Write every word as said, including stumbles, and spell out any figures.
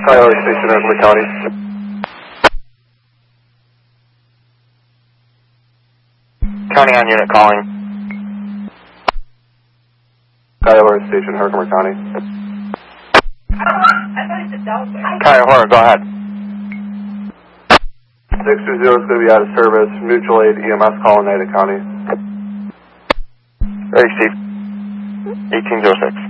Coyote Station, Herkimer County. County on unit calling. Coyote Station, Herkimer County. Coyote, go ahead. six two zero is going to be out of service. Mutual aid E M S call in Ada County. Ready, Steve. eighteen oh six.